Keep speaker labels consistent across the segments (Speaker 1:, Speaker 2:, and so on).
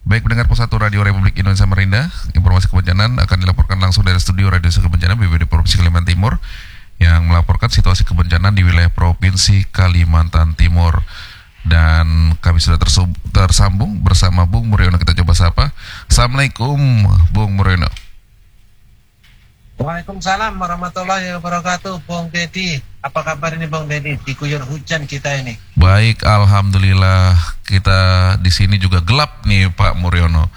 Speaker 1: Baik pendengar Pusat Radio Republik Indonesia Samarinda, informasi kebencanaan akan dilaporkan langsung dari studio Radio Kebencanaan BPBD Provinsi Kalimantan Timur yang melaporkan situasi kebencanaan di wilayah Provinsi Kalimantan Timur. Dan kami sudah tersambung bersama Bung Muryono. Kita coba sapa. Assalamualaikum Bung Muryono.
Speaker 2: Waalaikumsalam warahmatullahi wabarakatuh, Bung Dedi. Apa kabar ini, Bung Dedi? Diguyur hujan kita ini.
Speaker 1: Baik, alhamdulillah. Kita di sini juga gelap nih, Pak Muryono.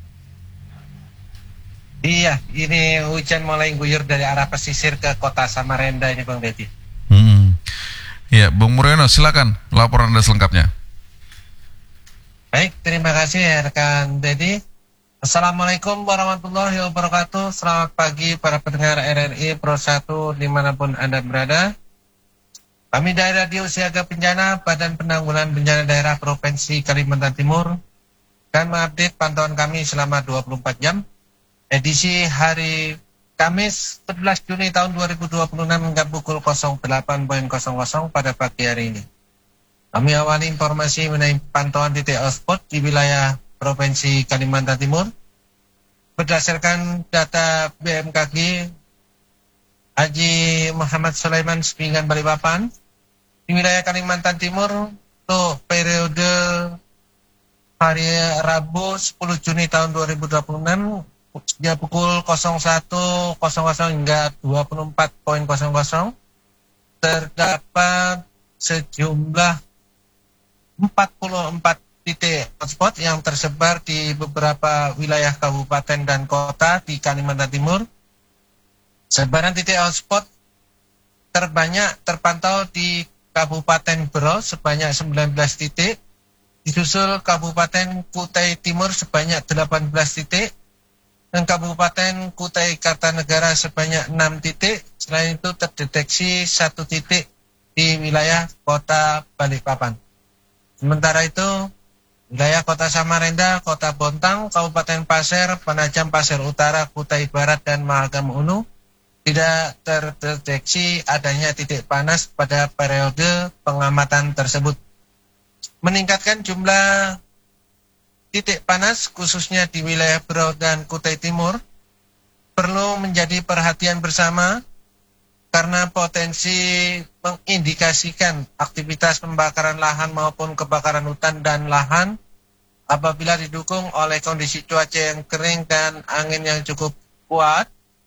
Speaker 2: Iya, ini hujan mulai guyur dari arah pesisir ke kota Samarinda ini, Bung Dedi.
Speaker 1: Ya, Bung Muryono, silakan laporan Anda selengkapnya.
Speaker 2: Baik, terima kasih rekan Dedi. Assalamualaikum warahmatullahi wabarakatuh. Selamat pagi para pendengar RRI Pro 1 dimanapun Anda berada. Kami dari Radio Siaga Bencana Badan Penanggulangan Bencana Daerah Provinsi Kalimantan Timur akan mengupdate pantauan kami selama 24 jam. Edisi hari Kamis 11 Juni tahun 2026 hingga pukul 08.00 pada pagi hari ini. Kami awali informasi mengenai pantauan titik hotspot di wilayah Provinsi Kalimantan Timur. Berdasarkan data BMKG Haji Muhammad Sulaiman Sepinggan Balikpapan, di wilayah Kalimantan Timur untuk periode hari Rabu 10 Juni tahun 2026 sejak pukul 01.00 hingga 24.00 terdapat sejumlah 44 titik hotspot yang tersebar di beberapa wilayah kabupaten dan kota di Kalimantan Timur. Sebaran titik hotspot terbanyak terpantau di Kabupaten Berau sebanyak 19 titik, disusul Kabupaten Kutai Timur sebanyak 18 titik, dan Kabupaten Kutai Kartanegara sebanyak 6 titik. Selain itu terdeteksi 1 titik di wilayah Kota Balikpapan. Sementara itu, wilayah Kota Samarinda, Kota Bontang, Kabupaten Pasir, Penajam Pasir Utara, Kutai Barat, dan Mahakam Ulu tidak terdeteksi adanya titik panas pada periode pengamatan tersebut. Meningkatkan jumlah titik panas khususnya di wilayah Berau dan Kutai Timur perlu menjadi perhatian bersama karena potensi mengindikasikan aktivitas pembakaran lahan maupun kebakaran hutan dan lahan apabila didukung oleh kondisi cuaca yang kering dan angin yang cukup kuat.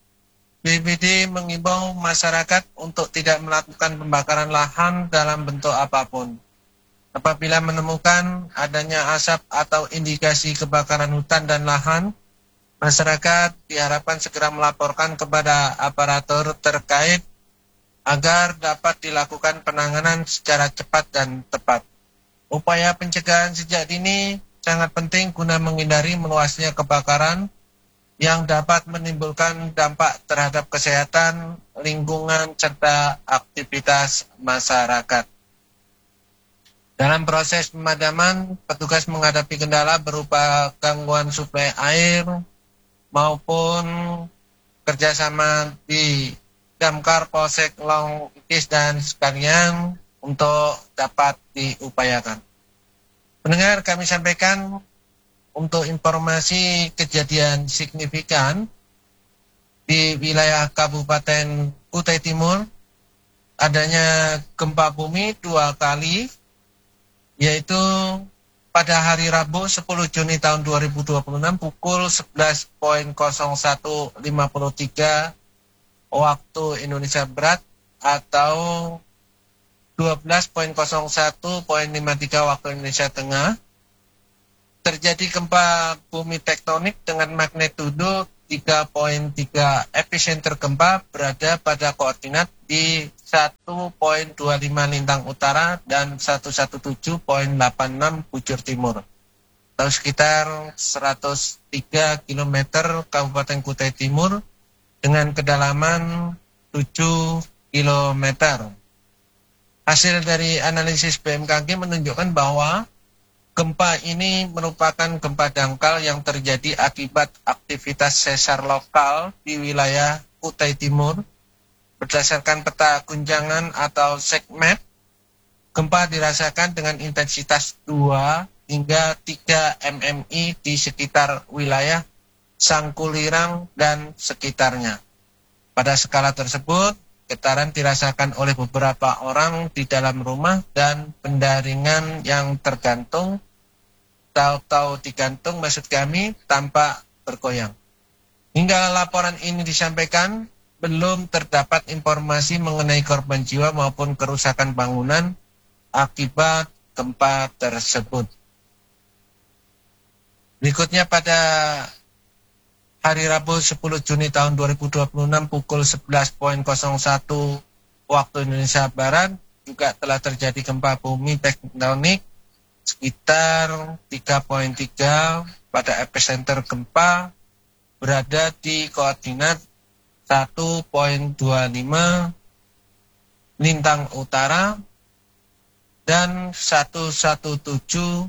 Speaker 2: BPBD mengimbau masyarakat untuk tidak melakukan pembakaran lahan dalam bentuk apapun. Apabila menemukan adanya asap atau indikasi kebakaran hutan dan lahan, masyarakat diharapkan segera melaporkan kepada aparatur terkait agar dapat dilakukan penanganan secara cepat dan tepat. Upaya pencegahan sejak dini sangat penting guna menghindari meluasnya kebakaran yang dapat menimbulkan dampak terhadap kesehatan, lingkungan, serta aktivitas masyarakat. Dalam proses pemadaman, petugas menghadapi kendala berupa gangguan suplai air maupun kerjasama di Damkar Polsek Long Itis dan sekalian untuk dapat diupayakan. Pendengar, kami sampaikan untuk informasi kejadian signifikan di wilayah Kabupaten Kutai Timur adanya gempa bumi 2 kali, yaitu pada hari Rabu 10 Juni tahun 2026 pukul 11.01.53 waktu Indonesia Barat atau 12.01.53 waktu Indonesia Tengah. Terjadi gempa bumi tektonik dengan magnitudo 3.3. Epicenter gempa berada pada koordinat di 1.25 lintang utara dan 117.86 bujur timur, atau sekitar 103 km Kabupaten Kutai Timur dengan kedalaman 7 km. Hasil dari analisis BMKG menunjukkan bahwa gempa ini merupakan gempa dangkal yang terjadi akibat aktivitas sesar lokal di wilayah Kutai Timur. Berdasarkan peta guncangan atau segmen, gempa dirasakan dengan intensitas 2 hingga 3 mmi di sekitar wilayah Sangkulirang dan sekitarnya. Pada skala tersebut, getaran dirasakan oleh beberapa orang di dalam rumah dan benda ringan yang tergantung, tahu-tahu digantung maksud kami, tampak bergoyang. Hingga laporan ini disampaikan, belum terdapat informasi mengenai korban jiwa maupun kerusakan bangunan akibat gempa tersebut. Berikutnya pada hari Rabu 10 Juni tahun 2026 pukul 11.01 waktu Indonesia Barat juga telah terjadi gempa bumi tektonik sekitar 3.3 pada epicenter gempa berada di koordinat 1.25 lintang utara dan 117.86.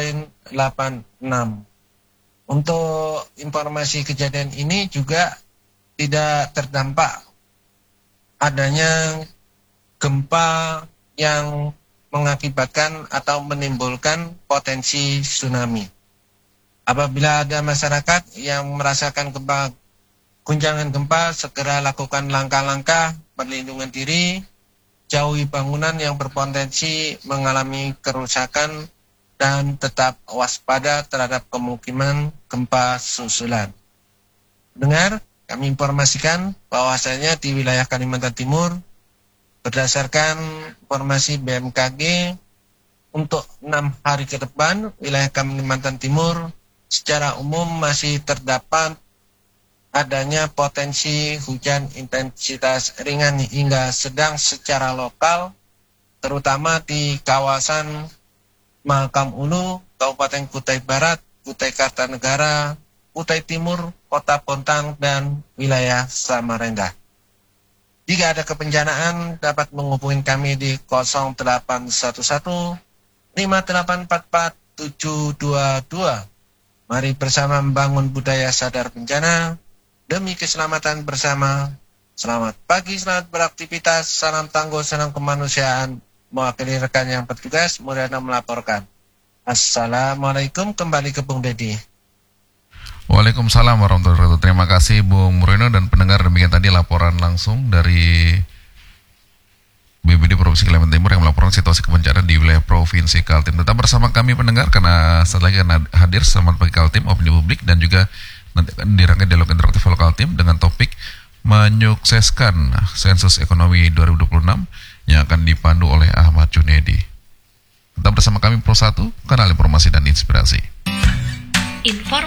Speaker 2: Untuk informasi kejadian ini juga tidak terdampak adanya gempa yang mengakibatkan atau menimbulkan potensi tsunami. Apabila ada masyarakat yang merasakan guncangan gempa, segera lakukan langkah-langkah perlindungan diri, jauhi bangunan yang berpotensi mengalami kerusakan, dan tetap waspada terhadap kemungkinan gempa susulan. Dengar, kami informasikan bahwasanya di wilayah Kalimantan Timur, berdasarkan informasi BMKG, untuk 6 hari ke depan, wilayah Kalimantan Timur secara umum masih terdapat adanya potensi hujan intensitas ringan hingga sedang secara lokal, terutama di kawasan Mahakam Ulu, Kabupaten Kutai Barat, Kutai Kartanegara, Kutai Timur, Kota Bontang, dan wilayah Samarinda. Jika ada kebencanaan, dapat menghubungi kami di 0811 5844 722. Mari bersama membangun budaya sadar bencana demi keselamatan bersama. Selamat pagi, selamat beraktivitas, salam tangguh, salam kemanusiaan. Mewakili rekan yang bertugas, Mulyana melaporkan. Assalamualaikum, kembali ke Bung Dedi.
Speaker 1: Waalaikumsalam warahmatullahi wabarakatuh. Terima kasih Bung Murino dan pendengar, demikian tadi laporan langsung dari BPBD Provinsi Kalimantan Timur yang melaporkan situasi kebencanaan di wilayah Provinsi Kaltim. Tetap bersama kami pendengar karena setelah lagi akan hadir Selamat Pagi Kaltim, opini publik, dan juga nanti akan dirangkai dialog interaktif Kaltim dengan topik menyukseskan sensus ekonomi 2026 yang akan dipandu oleh Ahmad Junedi. Tetap bersama kami Pro 1, kanal informasi dan inspirasi.
Speaker 3: Informasi